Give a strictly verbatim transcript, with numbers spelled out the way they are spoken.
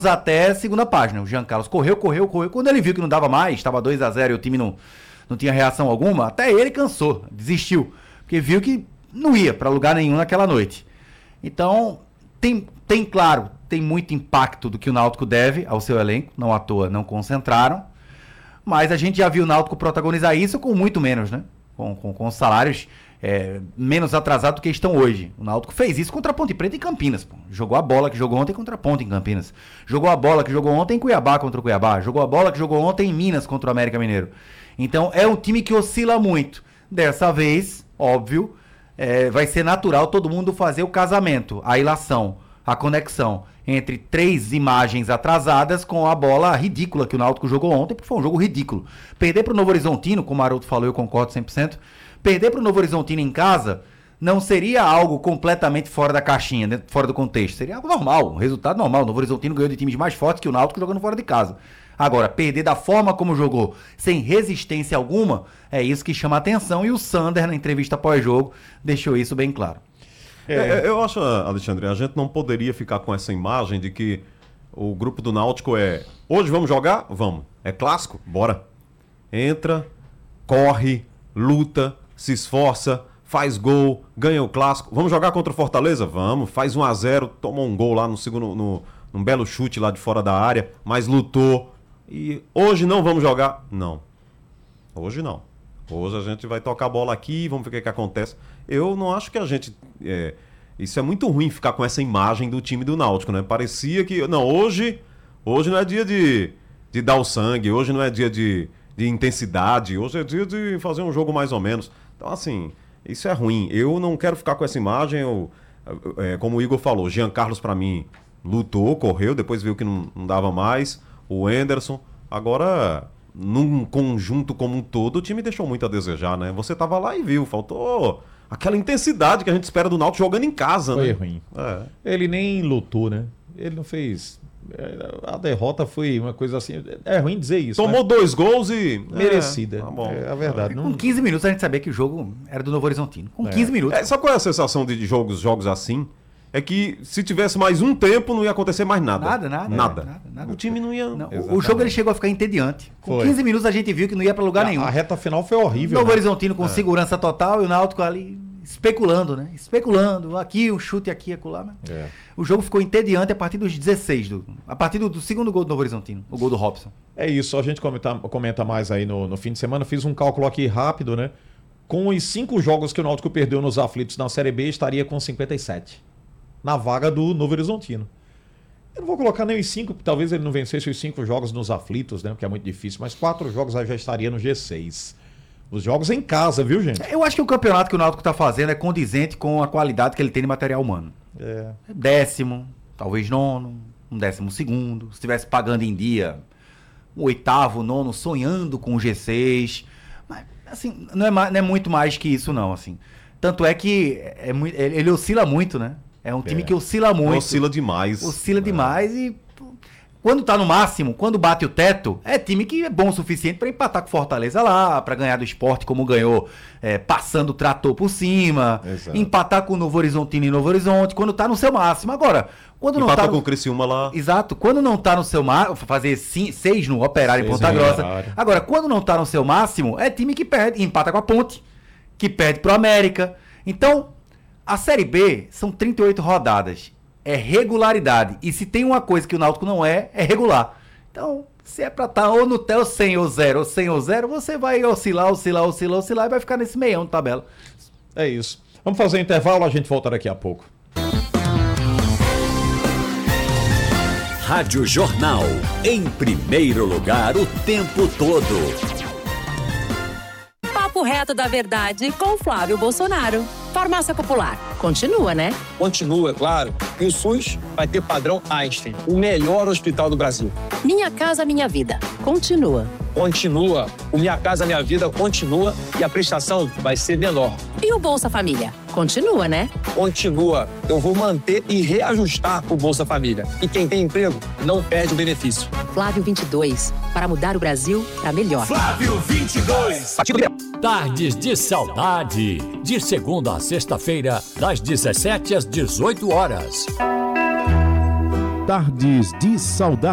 até segunda página. O Jean Carlos correu, correu, correu. Quando ele viu que não dava mais, estava dois a zero e o time não, não tinha reação alguma, até ele cansou, desistiu. Porque viu que não ia para lugar nenhum naquela noite. Então, tem, tem claro, tem muito impacto do que o Náutico deve ao seu elenco. Não à toa, não concentraram. Mas a gente já viu o Náutico protagonizar isso com muito menos, né? Com, com, com salários é, menos atrasados do que estão hoje. O Náutico fez isso contra a Ponte Preta em Campinas. Pô. Jogou a bola que jogou ontem contra a Ponte em Campinas. Jogou a bola que jogou ontem em Cuiabá contra o Cuiabá. Jogou a bola que jogou ontem em Minas contra o América Mineiro. Então é um time que oscila muito. Dessa vez, óbvio, é, vai ser natural todo mundo fazer o casamento, a ilação, a conexão entre três imagens atrasadas com a bola ridícula que o Náutico jogou ontem, porque foi um jogo ridículo. Perder para o Novo Horizontino, como o Haroldo falou, eu concordo cem por cento, perder para o Novo Horizontino em casa não seria algo completamente fora da caixinha, né, fora do contexto, seria algo normal, um resultado normal. O Novo Horizontino ganhou de times mais fortes que o Náutico jogando fora de casa. Agora, perder da forma como jogou, sem resistência alguma, é isso que chama a atenção, e o Sander, na entrevista pós-jogo, deixou isso bem claro. É, eu acho, Alexandre, a gente não poderia ficar com essa imagem de que o grupo do Náutico é: hoje vamos jogar? Vamos. É clássico? Bora. Entra, corre, luta, se esforça, faz gol, ganha o clássico. Vamos jogar contra o Fortaleza? Vamos. Faz um a zero, toma um gol lá no segundo, no, num belo chute lá de fora da área, mas lutou. E hoje não vamos jogar? Não. Hoje não. Hoje a gente vai tocar a bola aqui, vamos ver o que, que acontece. Eu não acho que a gente... É, isso é muito ruim, ficar com essa imagem do time do Náutico, né? Parecia que... Não, hoje, hoje não é dia de, de dar o sangue, hoje não é dia de, de intensidade, hoje é dia de fazer um jogo mais ou menos. Então, assim, isso é ruim. Eu não quero ficar com essa imagem. Eu, é, como o Igor falou, Jean Carlos, pra mim, lutou, correu, depois viu que não, não dava mais. O Anderson. Agora... num conjunto como um todo, o time deixou muito a desejar, né? Você tava lá e viu, faltou aquela intensidade que a gente espera do Náutico jogando em casa, foi né? Foi ruim. É. Ele nem lutou, né? Ele não fez... A derrota foi uma coisa assim... É ruim dizer isso, tomou né? dois gols e... merecida. É, tá bom. É a verdade. Com Não... quinze minutos a gente sabia que o jogo era do Novo Horizontino. Com É. quinze minutos. É, sabe qual é a sensação de jogos, jogos assim? É que se tivesse mais um tempo, não ia acontecer mais nada. Nada, nada. Nada. nada, nada. O time não ia... Não, o jogo ele chegou a ficar entediante. Com Foi. quinze minutos a gente viu que não ia pra lugar a, nenhum. A reta final foi horrível. Novo né? Horizontino com é. segurança total e o Náutico ali especulando, né? Especulando. Aqui, um chute aqui, acolá. Mas... É. O jogo ficou entediante a partir dos dezesseis. Do... A partir do, do segundo gol do Novo Horizontino. O gol do Robson. É isso. A gente comenta, comenta mais aí no, no fim de semana. Fiz um cálculo aqui rápido, né? Com os cinco jogos que o Náutico perdeu nos aflitos na Série B, estaria com cinquenta e sete. Na vaga do Novo Horizontino. Eu não vou colocar nem os cinco, talvez ele não vencesse os cinco jogos nos aflitos, né? Porque é muito difícil, mas quatro jogos aí já estaria no G seis. Os jogos em casa, viu, gente? Eu acho que o campeonato que o Náutico tá fazendo é condizente com a qualidade que ele tem de material humano. É. Décimo, talvez nono, um décimo segundo. Se estivesse pagando em dia, um oitavo, nono, sonhando com o G seis. Mas, assim, não é, não é muito mais que isso, não, assim. Tanto é que é muito, ele oscila muito, né? É um time É. que oscila muito. Oscila demais. Oscila é. demais e pô, quando tá no máximo, quando bate o teto, é time que é bom o suficiente para empatar com o Fortaleza lá, para ganhar do Sport como ganhou, é, passando o trator por cima, Exato. empatar com o Novo Horizontino em Novo Horizonte, quando tá no seu máximo. Agora, quando não Empatou tá... com No... o Criciúma lá. Exato. Quando não tá no seu máximo, fazer cinco, seis no Operário em Seis Ponta no Grossa. Operário. Agora, quando não tá no seu máximo, é time que perde, empata com a Ponte, que perde pro América. Então... A Série B são trinta e oito rodadas. É regularidade. E se tem uma coisa que o Náutico não é, é regular. Então, se é pra estar ou no T E O cem ou zero, ou cem ou zero, você vai oscilar, oscilar, oscilar, oscilar e vai ficar nesse meião de tabela. É isso. Vamos fazer um intervalo, a gente volta daqui a pouco. Rádio Jornal. Em primeiro lugar o tempo todo. Papo reto da verdade com Flávio Bolsonaro. Farmácia Popular. Continua, né? Continua, claro. E o SUS vai ter padrão Einstein, o melhor hospital do Brasil. Minha Casa Minha Vida. Continua. Continua. O Minha Casa Minha Vida continua e a prestação vai ser menor. E o Bolsa Família? Continua, né? Continua. Eu vou manter e reajustar o Bolsa Família. E quem tem emprego não perde o benefício. Flávio vinte e dois. Para mudar o Brasil para melhor. Flávio vinte e dois. Tardes de Saudade. De segunda a sexta-feira, das dezessete às dezoito horas. Tardes de Saudade.